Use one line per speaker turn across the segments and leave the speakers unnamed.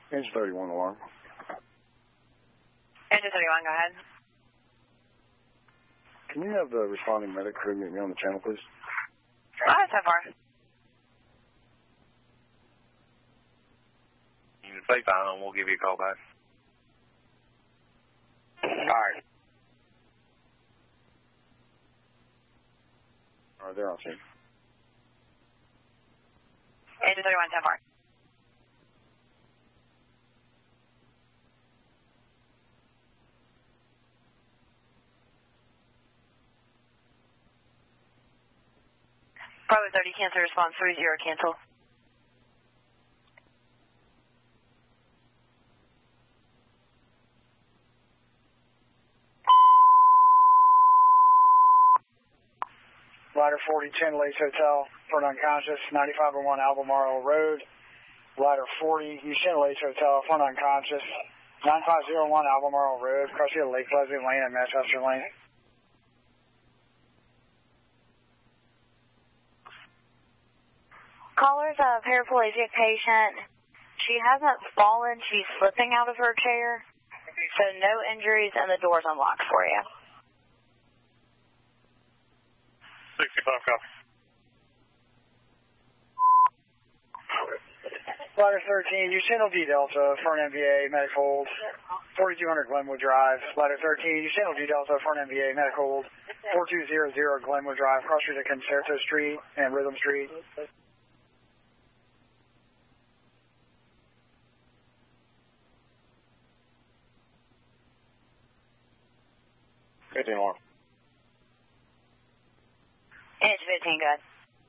Engine 31 alarm.
Engine 31, go ahead.
Can you have the responding medic crew meet me on the channel, please?
Go ahead, so far.
You can stay fine and we'll give you a call back.
Alright. Alright, they're on scene.
Engine 31, so far. Bravo 30, cancel response 30, cancel.
Ladder 4010 Lace Hotel, for an unconscious, 9501 Albemarle Road. Ladder 40 Houston Lace Hotel, for an unconscious, 9501 Albemarle Road, crossing Lake Pleasant Lane and Manchester Lane.
Caller's a paraplegic patient. She hasn't fallen. She's slipping out of her chair. So no injuries and the door's unlocked for you.
65 copy.
Ladder 13, Houston D Delta for an MVA, medic hold, 4200 Glenwood Drive. Ladder 13, Houston D Delta for an MVA, medic hold, 4200 Glenwood Drive, cross street to Concerto Street and Rhythm Street.
Alarm.
Engine 15, good.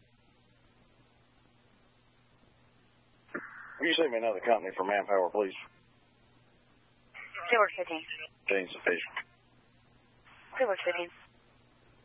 Will you send me another company for manpower, please?
Steelworks 15.
Change the patient.
Steelworks 15.